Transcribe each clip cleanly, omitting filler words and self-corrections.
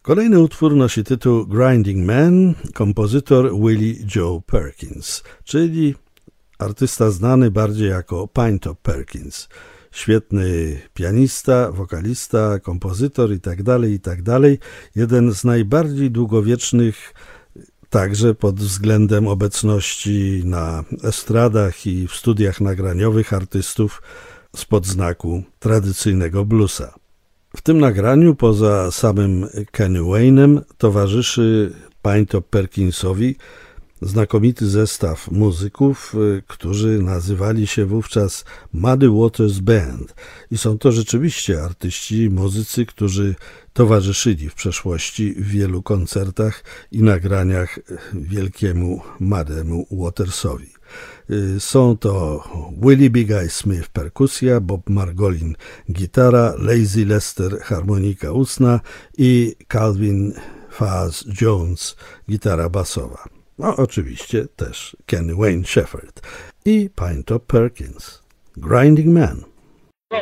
Kolejny utwór nosi tytuł Grinding Man, kompozytor Willie Joe Perkins, czyli artysta znany bardziej jako Pinetop Perkins. Świetny pianista, wokalista, kompozytor itd. Jeden z najbardziej długowiecznych także pod względem obecności na estradach i w studiach nagraniowych artystów spod znaku tradycyjnego bluesa. W tym nagraniu poza samym Kenny Wayne'em towarzyszy Pinetop Perkinsowi znakomity zestaw muzyków, którzy nazywali się wówczas Muddy Waters Band i są to rzeczywiście artyści, muzycy, którzy towarzyszyli w przeszłości w wielu koncertach i nagraniach wielkiemu Muddemu Watersowi. Są to Willie Big Eye Smith perkusja, Bob Margolin gitara, Lazy Lester harmonika ustna i Calvin Faz Jones gitara basowa. No oczywiście też Kenny Wayne Shepherd i Pinetop Perkins. Grinding Man. I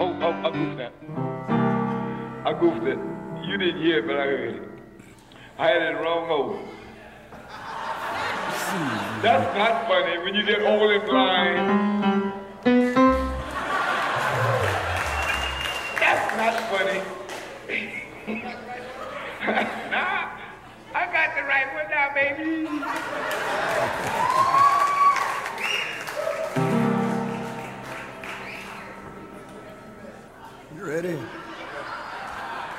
goofed it. You didn't hear it, but I heard it. I had it wrong over. That's not funny when you get old and blind. That's not funny. Nah, I got the right one now, baby.